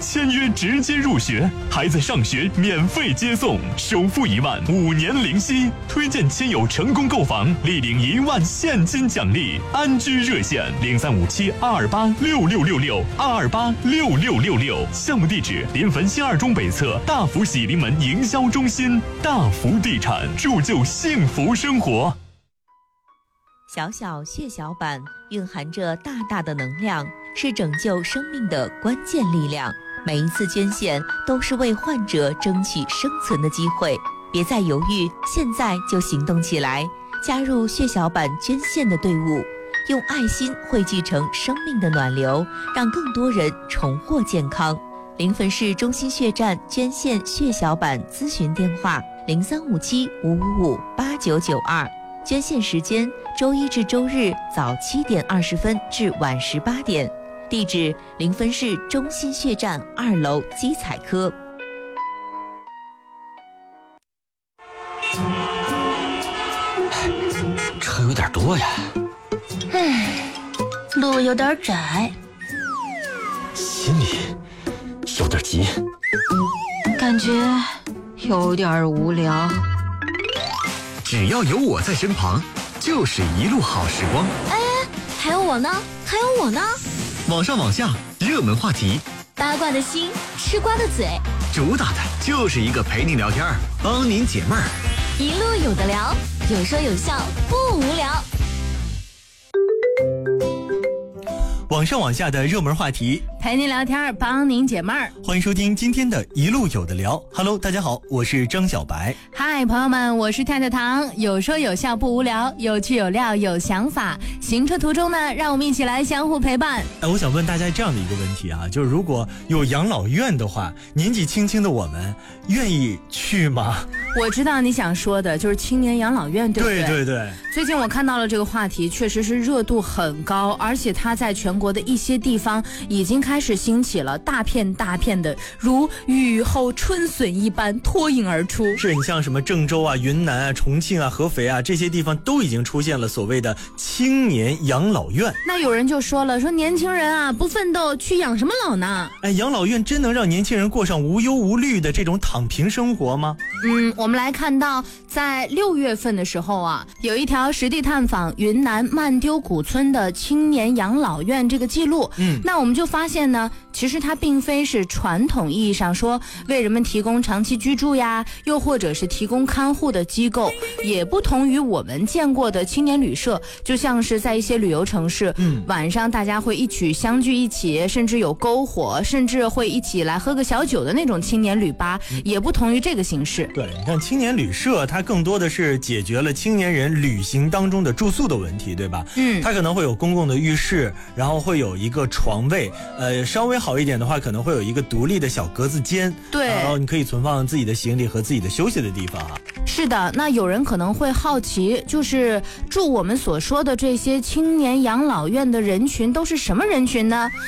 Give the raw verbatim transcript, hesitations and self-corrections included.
签约直接入学，孩子上学免费接送，首付一万，五年零息。推荐亲友成功购房，立领一万现金奖励。安居热线零三五七二二八六六六六二二八六六六六。项目地址：临汾新二中北侧大福喜临门营销中心。大福地产，铸就幸福生活。 小小血小板蕴含着大大的能量，是拯救生命的关键力量。每一次捐献都是为患者争取生存的机会。别再犹豫，现在就行动起来，加入血小板捐献的队伍，用爱心汇聚成生命的暖流，让更多人重获健康。临汾市中心血站捐献血小板咨询电话：零三五七五五五八九九二。捐献时间：周一至周日早七点二十分至晚十八点。地址：临汾市中心血站二楼基彩科。 车有点多呀。 唉，路有点窄， 心里有点急， 感觉有点无聊。 只要有我在身旁，就是一路好时光。 哎，还有我呢，还有我呢。 网上网下，热门话题， 八卦的心，吃瓜的嘴， 主打的就是一个陪你聊天，帮您解闷儿。 一路有的聊，有说有笑，不无聊。 网上网下的热门话题， 陪您聊天，帮您解闷儿。 欢迎收听今天的一路有的聊。Hello， 大家好，我是张小白。 嗨，朋友们，我是太太糖。有说有笑不无聊，有趣有料有想法。行车途中呢，让我们一起来相互陪伴。 哎，我想问大家这样的一个问题啊，就是如果有养老院的话，年纪轻轻的我们愿意去吗？ 我知道你想说的就是青年养老院，对不对？ 对对对。 最近我看到了这个话题，确实是热度很高，而且它在全国的一些地方已经开始兴起了，大片大片的如雨后春笋一般脱颖而出。 是，你像什么郑州啊、云南啊、重庆啊、合肥啊这些地方都已经出现了所谓的青年养老院。 那有人就说了，说年轻人啊不奋斗去养什么老呢？ 哎，养老院真能让年轻人过上无忧无虑的这种躺平生活吗？ 嗯，我们来看到在六月份的时候啊，有一条实地探访云南曼丢古村的青年养老院这个记录。嗯，那我们就发现呢，其实它并非是传统意义上说为人们提供长期居住呀，又或者是提供看护的机构，也不同于我们见过的青年旅社，就像是在一些旅游城市，嗯，晚上大家会一起相聚一起，甚至有篝火，甚至会一起来喝个小酒的那种青年旅吧，嗯，也不同于这个形式。 对，你看青年旅社，它更多的是解决了青年人旅行当中的住宿的问题，对吧？嗯，它可能会有公共的浴室，然后会有一个床位，呃，稍微好一点的话，可能会有一个独立的小格子间， 对， 然后你可以存放自己的行李和自己的休息的地方啊。 是的，那有人可能会好奇，就是住我们所说的这些青年养老院的人群都是什么人群呢？